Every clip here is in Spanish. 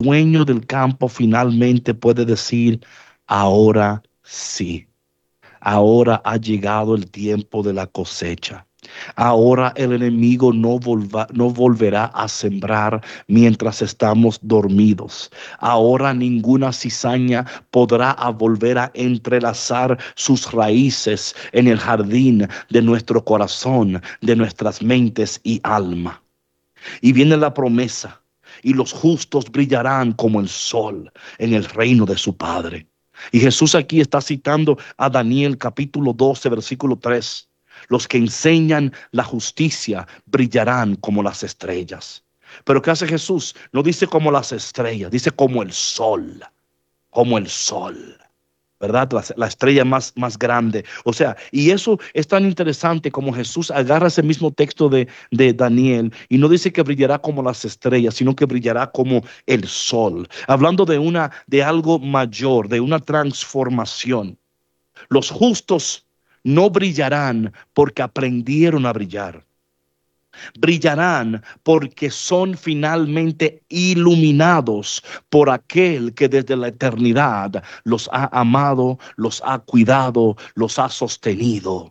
dueño del campo finalmente puede decir, ahora sí, ahora ha llegado el tiempo de la cosecha. Ahora el enemigo no volverá a sembrar mientras estamos dormidos. Ahora ninguna cizaña podrá volver a entrelazar sus raíces en el jardín de nuestro corazón, de nuestras mentes y alma. Y viene la promesa, y los justos brillarán como el sol en el reino de su Padre. Y Jesús aquí está citando a Daniel capítulo 12, versículo 3. Los que enseñan la justicia brillarán como las estrellas. Pero ¿qué hace Jesús? No dice como las estrellas, dice como el sol. ¿Verdad? La estrella más grande. O sea, y eso es tan interesante como Jesús agarra ese mismo texto de Daniel y no dice que brillará como las estrellas, sino que brillará como el sol. Hablando de algo mayor, de una transformación. Los justos no brillarán porque aprendieron a brillar. Brillarán porque son finalmente iluminados por aquel que desde la eternidad los ha amado, los ha cuidado, los ha sostenido.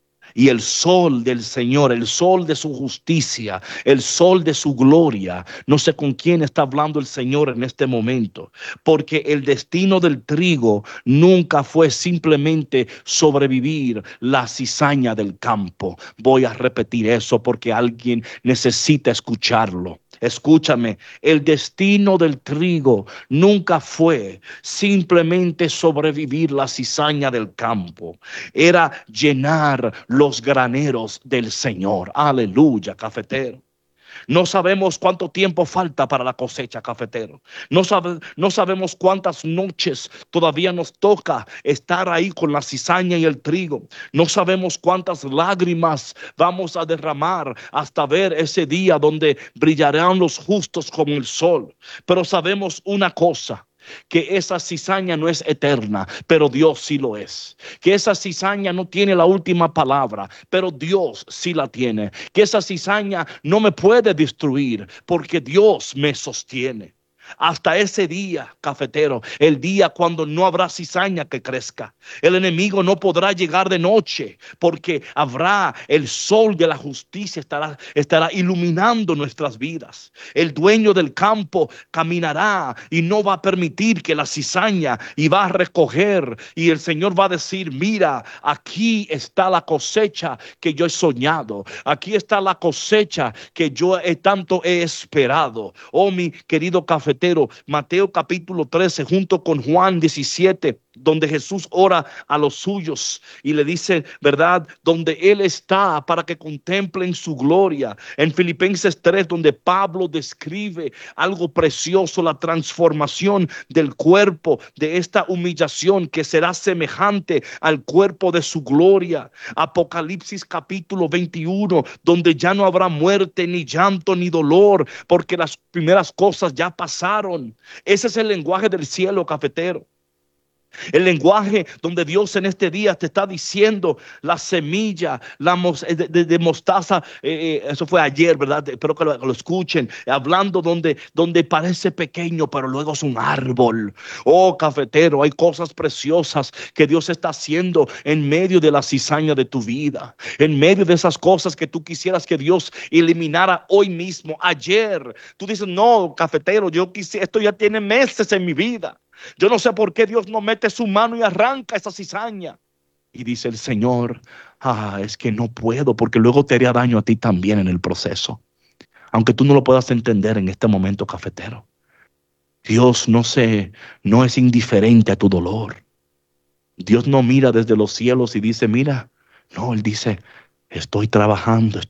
Y el sol del Señor, el sol de su justicia, el sol de su gloria. No sé con quién está hablando el Señor en este momento, porque el destino del trigo nunca fue simplemente sobrevivir la cizaña del campo. Voy a repetir eso porque alguien necesita escucharlo. Escúchame, el destino del trigo nunca fue simplemente sobrevivir la cizaña del campo. Era llenar los graneros del Señor. Aleluya, cafetero. No sabemos cuánto tiempo falta para la cosecha, cafetero. No sabemos cuántas noches todavía nos toca estar ahí con la cizaña y el trigo. No sabemos cuántas lágrimas vamos a derramar hasta ver ese día donde brillarán los justos como el sol. Pero sabemos una cosa, que esa cizaña no es eterna, pero Dios sí lo es. Que esa cizaña no tiene la última palabra, pero Dios sí la tiene. Que esa cizaña no me puede destruir, porque Dios me sostiene. Hasta ese día, cafetero, el día cuando no habrá cizaña que crezca. El enemigo no podrá llegar de noche porque habrá el sol de la justicia, estará iluminando nuestras vidas. El dueño del campo caminará y no va a permitir que la cizaña y va a recoger. Y el Señor va a decir, mira, aquí está la cosecha que yo he soñado. Aquí está la cosecha que yo tanto he esperado. Oh, mi querido cafetero, Mateo capítulo 13 junto con Juan 17, donde Jesús ora a los suyos y le dice, ¿verdad? Donde Él está para que contemplen su gloria. En Filipenses 3, donde Pablo describe algo precioso, la transformación del cuerpo, de esta humillación que será semejante al cuerpo de su gloria. Apocalipsis capítulo 21, donde ya no habrá muerte, ni llanto, ni dolor, porque las primeras cosas ya pasaron. Ese es el lenguaje del cielo, cafetero. El lenguaje donde Dios en este día te está diciendo la semilla de mostaza, eso fue ayer, ¿verdad? Espero que lo escuchen, hablando donde parece pequeño, pero luego es un árbol. Oh, cafetero, hay cosas preciosas que Dios está haciendo en medio de la cizaña de tu vida, en medio de esas cosas que tú quisieras que Dios eliminara hoy mismo, ayer. Tú dices, no, cafetero, yo quisiera, esto ya tiene meses en mi vida. Yo no sé por qué Dios no mete su mano y arranca esa cizaña. Y dice el Señor, es que no puedo, porque luego te haría daño a ti también en el proceso. Aunque tú no lo puedas entender en este momento, cafetero. Dios no es indiferente a tu dolor. Dios no mira desde los cielos y dice, mira. No, Él dice, estoy trabajando.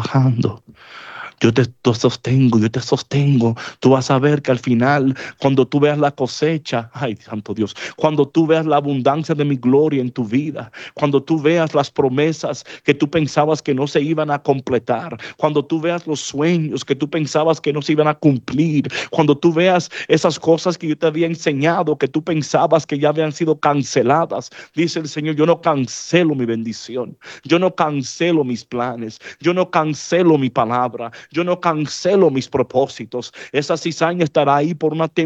Yo te sostengo, yo te sostengo. Tú vas a ver que al final, cuando tú veas la cosecha, ay, santo Dios, cuando tú veas la abundancia de mi gloria en tu vida, cuando tú veas las promesas que tú pensabas que no se iban a completar, cuando tú veas los sueños que tú pensabas que no se iban a cumplir, cuando tú veas esas cosas que yo te había enseñado, que tú pensabas que ya habían sido canceladas, dice el Señor, yo no cancelo mi bendición, yo no cancelo mis planes, yo no cancelo mi palabra. Yo no cancelo mis propósitos. Esa cizaña estará ahí por una temporada.